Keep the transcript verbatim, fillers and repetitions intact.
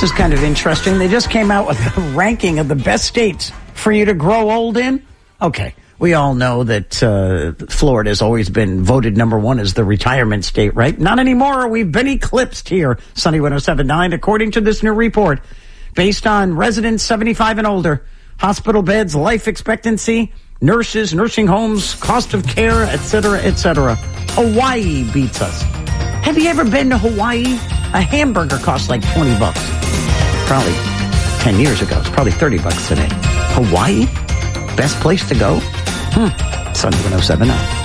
is kind of interesting. They just came out with a ranking of the best states for you to grow old in. Okay. We all know that uh, Florida has always been voted number one as the retirement state, right? Not anymore. We've been eclipsed here, Sunny one oh seven point nine, according to this new report. Based on residents seventy-five and older, hospital beds, life expectancy, nurses, nursing homes, cost of care, et cetera, et cetera. Hawaii beats us. Have you ever been to Hawaii? A hamburger costs like twenty bucks. Probably ten years ago. It's probably thirty bucks today. Hawaii? Best place to go? Hmm. Sunny one oh seven point nine.